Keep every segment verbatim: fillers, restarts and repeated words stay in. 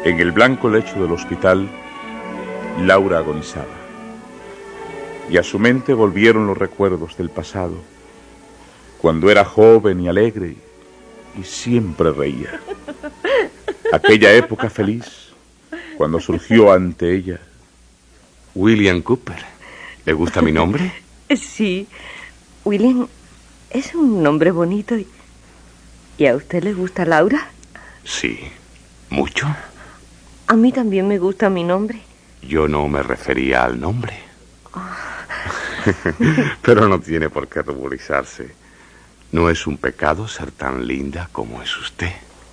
En el blanco lecho del hospital, Laura agonizaba. Y a su mente volvieron los recuerdos del pasado, cuando era joven y alegre y siempre reía. Aquella época feliz, cuando surgió ante ella William Cooper. ¿Le gusta mi nombre? Sí, William es un nombre bonito. ¿Y, ¿y a usted le gusta Laura? Sí, mucho. A mí también me gusta mi nombre. Yo no me refería al nombre. Oh. Pero no tiene por qué ruborizarse. No es un pecado ser tan linda como es usted.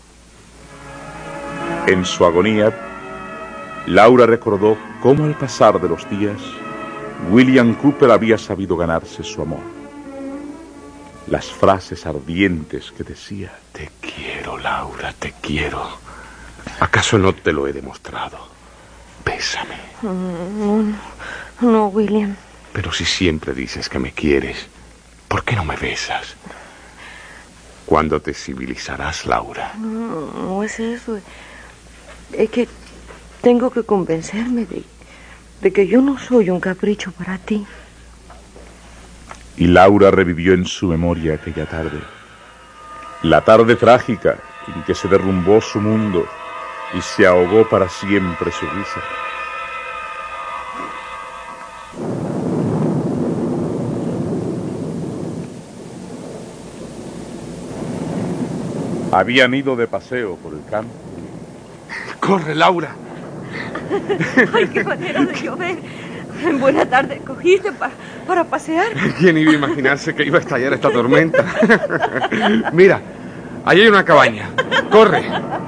En su agonía, Laura recordó cómo al pasar de los días, William Cooper había sabido ganarse su amor. Las frases ardientes que decía: te quiero, Laura, te quiero. ¿Acaso no te lo he demostrado? Bésame. No, no, no, William. Pero si siempre dices que me quieres, ¿por qué no me besas? ¿Cuándo te civilizarás, Laura? No, no es eso. Es que tengo que convencerme de, de que yo no soy un capricho para ti. Y Laura revivió en su memoria aquella tarde. La tarde trágica en que se derrumbó su mundo y se ahogó para siempre su risa. Habían ido de paseo por el campo. ¡Corre, Laura! ¡Ay, qué manera de llover! En buena tarde, ¿cogiste para, para pasear? ¿Quién iba a imaginarse que iba a estallar esta tormenta? Mira, allí hay una cabaña. ¡Corre!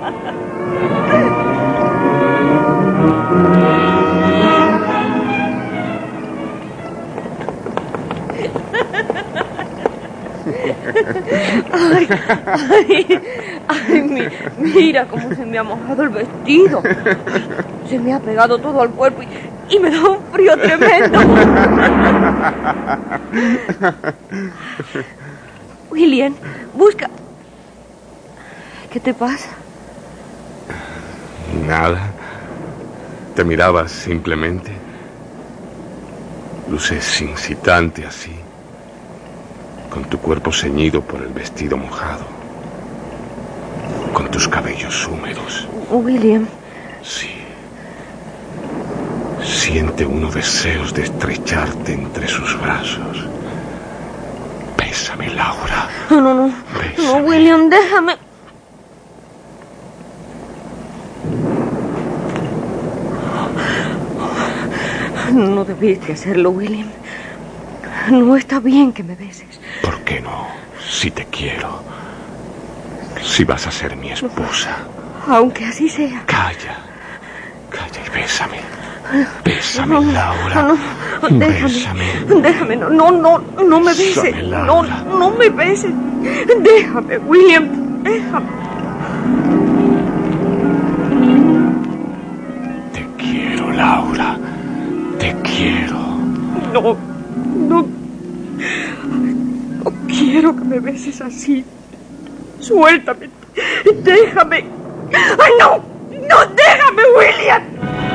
Ay, ay, ay, mi, mira cómo se me ha mojado el vestido. Se me ha pegado todo al cuerpo y, y me da un frío tremendo. William, busca. ¿Qué te pasa? Nada. Te mirabas simplemente. Luces incitante así, con tu cuerpo ceñido por el vestido mojado, con tus cabellos húmedos. William. Sí. Siente uno deseos de estrecharte entre sus brazos. Bésame, Laura. No, no, no. Bésame. No, William, déjame. No debiste hacerlo, William. No está bien que me beses. ¿Por qué no? Si te quiero. Si vas a ser mi esposa. Aunque así sea. Calla. Calla y bésame. Bésame, no, Laura. No, no, déjame. Bésame. Déjame, no, no, no, no me beses. Bésame, no, no me beses. Déjame, William. Déjame. Te quiero, Laura. Te quiero. No, no. No quiero que me beses así. Suéltame. Déjame. ¡Ay, no! ¡No, déjame, William!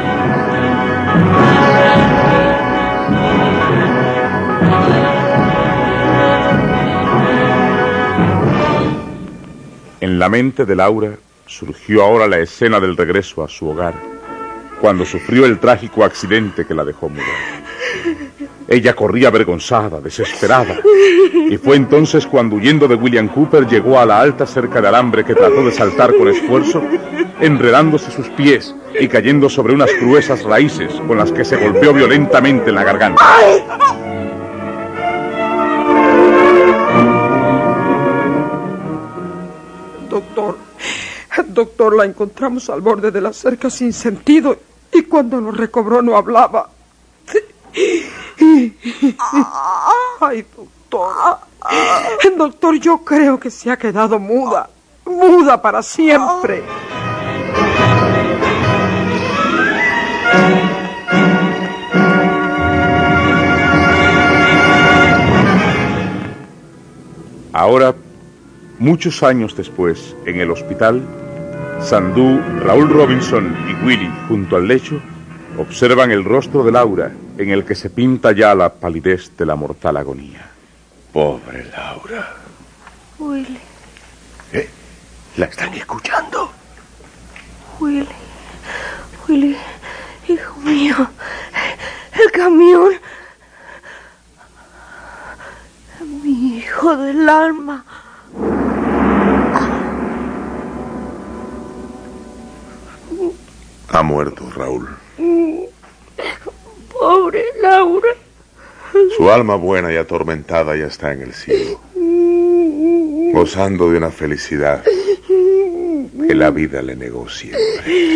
En la mente de Laura surgió ahora la escena del regreso a su hogar, cuando sufrió el trágico accidente que la dejó muda. Ella corría avergonzada, desesperada, y fue entonces cuando, huyendo de William Cooper, llegó a la alta cerca de alambre que trató de saltar con esfuerzo, enredándose sus pies y cayendo sobre unas gruesas raíces con las que se golpeó violentamente en la garganta. Doctor, doctor, la encontramos al borde de la cerca sin sentido y cuando nos recobró no hablaba. Ay, doctor. Doctor, yo creo que se ha quedado muda. Muda para siempre. Ahora, muchos años después, en el hospital, Sandú, Raúl Robinson y Willy, junto al lecho, observan el rostro de Laura, en el que se pinta ya la palidez de la mortal agonía. Pobre Laura. Willy. ¿Eh? ¿La están escuchando? Willy. Willy, hijo mío. El camión. Mi hijo del alma. Ha muerto Raúl. Pobre Laura. Su alma buena y atormentada ya está en el cielo, gozando de una felicidad que la vida le negó siempre.